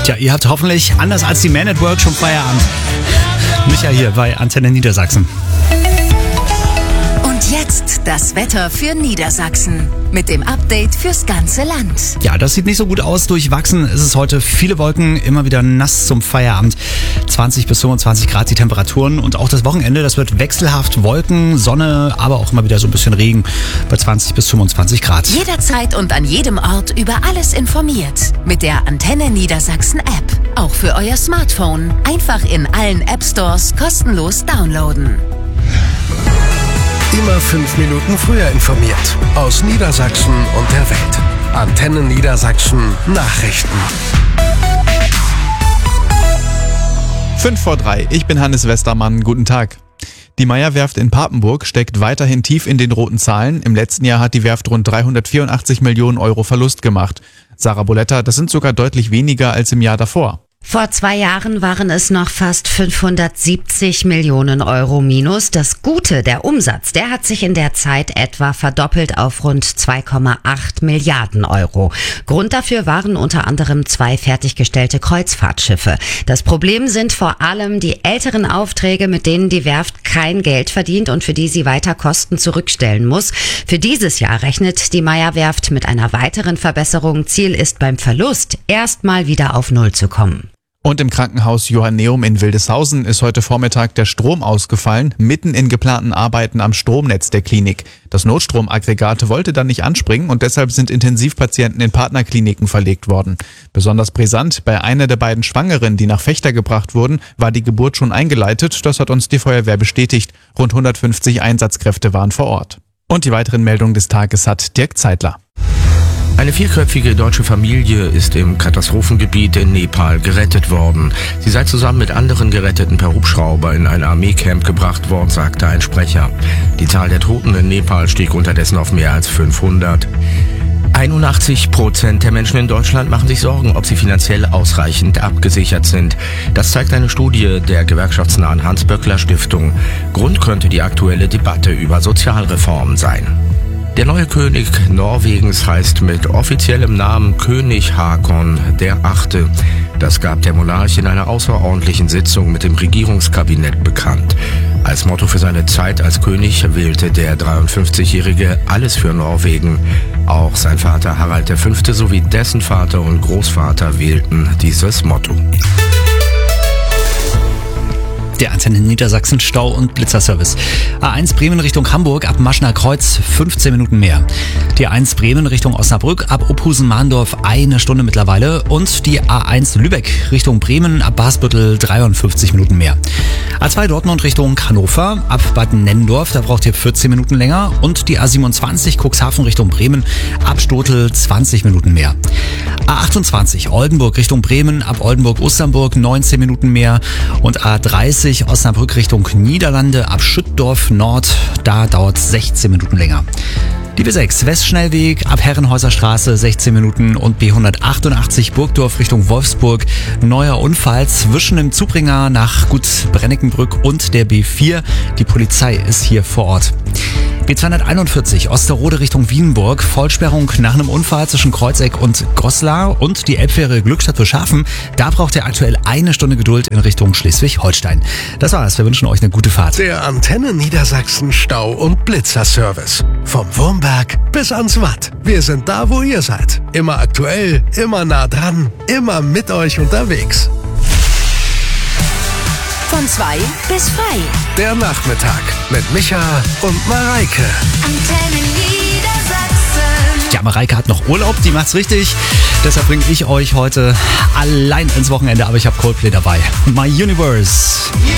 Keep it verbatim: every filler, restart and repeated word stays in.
Tja, ihr habt hoffentlich, anders als die Man at Work, schon Feierabend. Micha hier bei Antenne Niedersachsen. Und jetzt das Wetter für Niedersachsen mit dem Update fürs ganze Land. Ja, das sieht nicht so gut aus. Durchwachsen ist es heute. Viele Wolken, immer wieder nass zum Feierabend. zwanzig bis fünfundzwanzig Grad die Temperaturen. Und auch das Wochenende, das wird wechselhaft. Wolken, Sonne, aber auch immer wieder so ein bisschen Regen bei zwanzig bis fünfundzwanzig Grad. Jederzeit und an jedem Ort über alles informiert. Mit der Antenne Niedersachsen App. Auch für euer Smartphone. Einfach in allen App Stores kostenlos downloaden. Immer fünf Minuten früher informiert. Aus Niedersachsen und der Welt. Antenne Niedersachsen Nachrichten. Fünf vor drei. Ich bin Hannes Westermann. Guten Tag. Die Meyer-Werft in Papenburg steckt weiterhin tief in den roten Zahlen. Im letzten Jahr hat die Werft rund dreihundertvierundachtzig Millionen Euro Verlust gemacht. Sarah Boletta, das sind sogar deutlich weniger als im Jahr davor. Vor zwei Jahren waren es noch fast fünfhundertsiebzig Millionen Euro minus. Das Gute, der Umsatz, der hat sich in der Zeit etwa verdoppelt auf rund zwei Komma acht Milliarden Euro. Grund dafür waren unter anderem zwei fertiggestellte Kreuzfahrtschiffe. Das Problem sind vor allem die älteren Aufträge, mit denen die Werft kein Geld verdient und für die sie weiter Kosten zurückstellen muss. Für dieses Jahr rechnet die Meyer-Werft mit einer weiteren Verbesserung. Ziel ist beim Verlust erstmal wieder auf Null zu kommen. Und im Krankenhaus Johanneum in Wildeshausen ist heute Vormittag der Strom ausgefallen, mitten in geplanten Arbeiten am Stromnetz der Klinik. Das Notstromaggregat wollte dann nicht anspringen und deshalb sind Intensivpatienten in Partnerkliniken verlegt worden. Besonders brisant, bei einer der beiden Schwangeren, die nach Vechta gebracht wurden, war die Geburt schon eingeleitet. Das hat uns die Feuerwehr bestätigt. Rund hundertfünfzig Einsatzkräfte waren vor Ort. Und die weiteren Meldungen des Tages hat Dirk Zeitler. Eine vierköpfige deutsche Familie ist im Katastrophengebiet in Nepal gerettet worden. Sie sei zusammen mit anderen Geretteten per Hubschrauber in ein Armeecamp gebracht worden, sagte ein Sprecher. Die Zahl der Toten in Nepal stieg unterdessen auf mehr als fünfhundert. einundachtzig Prozent der Menschen in Deutschland machen sich Sorgen, ob sie finanziell ausreichend abgesichert sind. Das zeigt eine Studie der gewerkschaftsnahen Hans-Böckler-Stiftung. Grund könnte die aktuelle Debatte über Sozialreformen sein. Der neue König Norwegens heißt mit offiziellem Namen König Haakon der Achte. Das gab der Monarch in einer außerordentlichen Sitzung mit dem Regierungskabinett bekannt. Als Motto für seine Zeit als König wählte der dreiundfünfzigjährige alles für Norwegen. Auch sein Vater Harald der Fünfte sowie dessen Vater und Großvater wählten dieses Motto. Der Antenne Niedersachsen Stau- und Blitzerservice. A eins Bremen Richtung Hamburg ab Maschner Kreuz fünfzehn Minuten mehr. Die A eins Bremen Richtung Osnabrück ab Opusen-Mahndorf eine Stunde mittlerweile. Und die A eins Lübeck Richtung Bremen ab Basbüttel dreiundfünfzig Minuten mehr. A zwei Dortmund Richtung Hannover ab Bad Nennendorf, da braucht ihr vierzehn Minuten länger. Und die A siebenundzwanzig Cuxhaven Richtung Bremen ab Stotel zwanzig Minuten mehr. A achtundzwanzig Oldenburg Richtung Bremen ab Oldenburg-Osternburg neunzehn Minuten mehr. Und A dreißig Osnabrück Richtung Niederlande ab Schüttdorf Nord, da dauert es sechzehn Minuten länger. Die B sechs Westschnellweg ab Herrenhäuser Straße sechzehn Minuten und B hundertachtundachtzig Burgdorf Richtung Wolfsburg. Neuer Unfall zwischen dem Zubringer nach Gut Brennickenbrück und der B vier. Die Polizei ist hier vor Ort. B zweihunderteinundvierzig Osterode Richtung Wienburg. Vollsperrung nach einem Unfall zwischen Kreuzeck und Goslar und die Elbfähre Glückstadt Beschaffen. Da braucht ihr aktuell eine Stunde Geduld in Richtung Schleswig-Holstein. Das war's. Wir wünschen euch eine gute Fahrt. Der Antenne Niedersachsen Stau- und Blitzerservice. Vom Wurmberg bis ans Watt. Wir sind da, wo ihr seid. Immer aktuell, immer nah dran, immer mit euch unterwegs. Von zwei bis frei. Der Nachmittag mit Micha und Mareike. Antenne Niedersachsen. Ja, Mareike hat noch Urlaub, die macht's richtig. Deshalb bringe ich euch heute allein ins Wochenende, aber ich habe Coldplay dabei. My Universe.